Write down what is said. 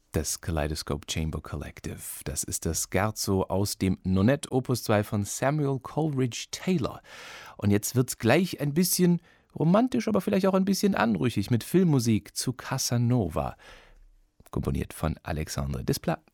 Das Kaleidoscope Chamber Collective. Das ist das Scherzo aus dem Nonett Opus 2 von Samuel Coleridge Taylor. Und jetzt wird's gleich ein bisschen romantisch, aber vielleicht auch ein bisschen anrüchig mit Filmmusik zu Casanova, komponiert von Alexandre Desplat.